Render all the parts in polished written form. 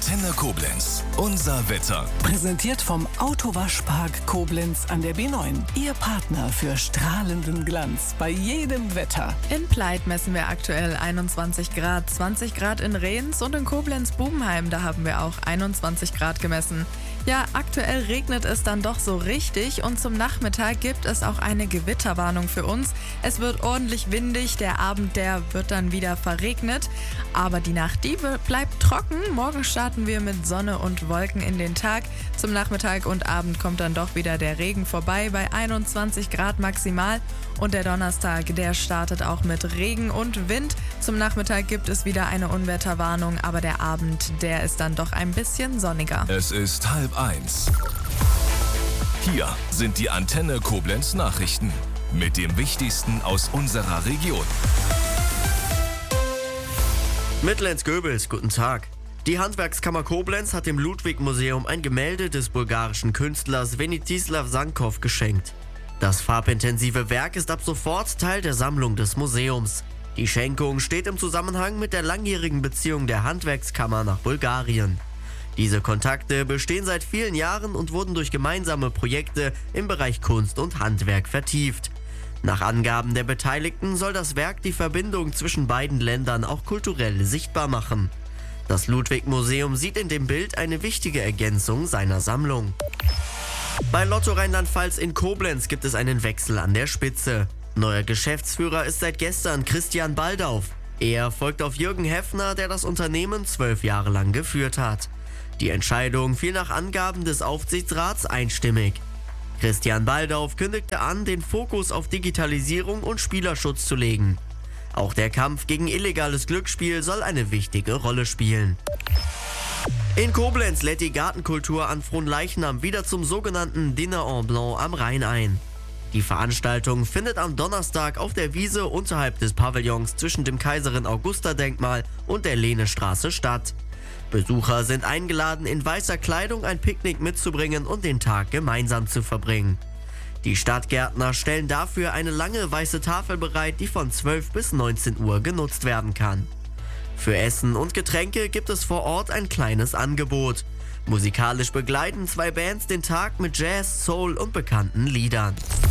Antenne Koblenz. Unser Wetter. Präsentiert vom Autowaschpark Koblenz an der B9. Ihr Partner für strahlenden Glanz bei jedem Wetter. In Pleit messen wir aktuell 21 Grad, 20 Grad in Rehns und in Koblenz-Bubenheim, da haben wir auch 21 Grad gemessen. Ja, aktuell regnet es dann doch so richtig und zum Nachmittag gibt es auch eine Gewitterwarnung für uns. Es wird ordentlich windig, der Abend, der wird dann wieder verregnet, aber die Nacht, die bleibt trocken. Morgen starten wir mit Sonne und Wolken in den Tag. Zum Nachmittag und Abend kommt dann doch wieder der Regen vorbei bei 21 Grad maximal und der Donnerstag, der startet auch mit Regen und Wind. Zum Nachmittag gibt es wieder eine Unwetterwarnung, aber der Abend, der ist dann doch ein bisschen sonniger. Es ist 12:30. Hier sind die Antenne Koblenz Nachrichten mit dem Wichtigsten aus unserer Region. Mittellenz-Göbels, guten Tag. Die Handwerkskammer Koblenz hat dem Ludwig-Museum ein Gemälde des bulgarischen Künstlers Venitislav Sankow geschenkt. Das farbintensive Werk ist ab sofort Teil der Sammlung des Museums. Die Schenkung steht im Zusammenhang mit der langjährigen Beziehung der Handwerkskammer nach Bulgarien. Diese Kontakte bestehen seit vielen Jahren und wurden durch gemeinsame Projekte im Bereich Kunst und Handwerk vertieft. Nach Angaben der Beteiligten soll das Werk die Verbindung zwischen beiden Ländern auch kulturell sichtbar machen. Das Ludwig-Museum sieht in dem Bild eine wichtige Ergänzung seiner Sammlung. Bei Lotto Rheinland-Pfalz in Koblenz gibt es einen Wechsel an der Spitze. Neuer Geschäftsführer ist seit gestern Christian Baldauf. Er folgt auf Jürgen Heffner, der das Unternehmen 12 Jahre lang geführt hat. Die Entscheidung fiel nach Angaben des Aufsichtsrats einstimmig. Christian Baldauf kündigte an, den Fokus auf Digitalisierung und Spielerschutz zu legen. Auch der Kampf gegen illegales Glücksspiel soll eine wichtige Rolle spielen. In Koblenz lädt die Gartenkultur an Fronleichnam wieder zum sogenannten Dîner en Blanc am Rhein ein. Die Veranstaltung findet am Donnerstag auf der Wiese unterhalb des Pavillons zwischen dem Kaiserin-Augusta-Denkmal und der Lehnestraße statt. Besucher sind eingeladen, in weißer Kleidung ein Picknick mitzubringen und den Tag gemeinsam zu verbringen. Die Stadtgärtner stellen dafür eine lange weiße Tafel bereit, die von 12 bis 19 Uhr genutzt werden kann. Für Essen und Getränke gibt es vor Ort ein kleines Angebot. Musikalisch begleiten 2 Bands den Tag mit Jazz, Soul und bekannten Liedern.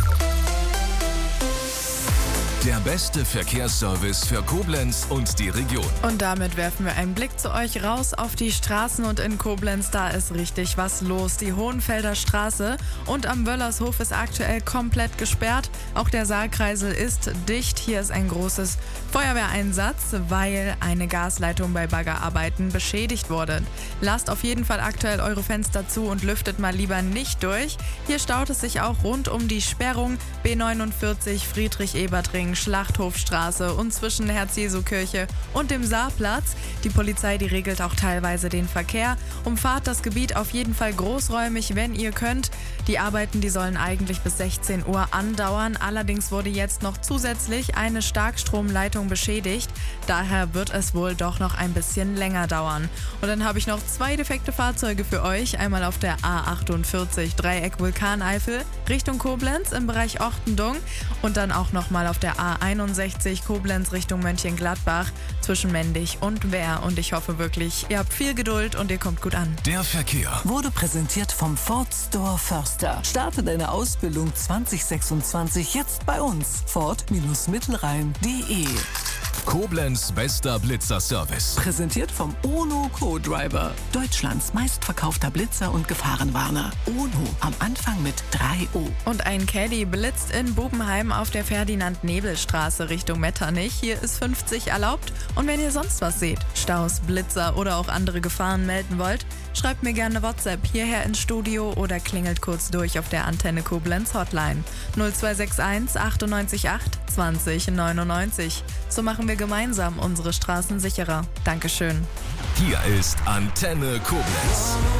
Der beste Verkehrsservice für Koblenz und die Region. Und damit werfen wir einen Blick zu euch raus auf die Straßen und in Koblenz, da ist richtig was los. Die Hohenfelder Straße und am Wöllershof ist aktuell komplett gesperrt. Auch der Saalkreisel ist dicht. Hier ist ein großes Feuerwehreinsatz, weil eine Gasleitung bei Baggerarbeiten beschädigt wurde. Lasst auf jeden Fall aktuell eure Fenster zu und lüftet mal lieber nicht durch. Hier staut es sich auch rund um die Sperrung B49 Friedrich-Ebert-Ring, Schlachthofstraße und zwischen Herz-Jesu-Kirche und dem Saarplatz. Die Polizei, die regelt auch teilweise den Verkehr. Umfahrt das Gebiet auf jeden Fall großräumig, wenn ihr könnt. Die Arbeiten, die sollen eigentlich bis 16 Uhr andauern. Allerdings wurde jetzt noch zusätzlich eine Starkstromleitung beschädigt. Daher wird es wohl doch noch ein bisschen länger dauern. Und dann habe ich noch 2 defekte Fahrzeuge für euch. Einmal auf der A48 Dreieck Vulkaneifel Richtung Koblenz im Bereich Ochtendung und dann auch nochmal auf der A61 Koblenz Richtung Mönchengladbach zwischen Mendig und Wehr. Und ich hoffe wirklich, ihr habt viel Geduld und ihr kommt gut an. Der Verkehr Wurde präsentiert vom Ford Store Förster. Starte deine Ausbildung 2026 jetzt bei uns. Ford-Mittelrhein.de. Koblenz bester Blitzer-Service. Präsentiert vom Ono Co-Driver. Deutschlands meistverkaufter Blitzer und Gefahrenwarner. Ono am Anfang mit 3O. Und ein Caddy blitzt in Bubenheim auf der Ferdinand-Nebel-Straße Richtung Metternich. Hier ist 50 erlaubt. Und wenn ihr sonst was seht, Staus, Blitzer oder auch andere Gefahren melden wollt, schreibt mir gerne WhatsApp hierher ins Studio oder klingelt kurz durch auf der Antenne Koblenz Hotline 0261 98 8 20 99. So machen wir gemeinsam unsere Straßen sicherer. Dankeschön. Hier ist Antenne Koblenz.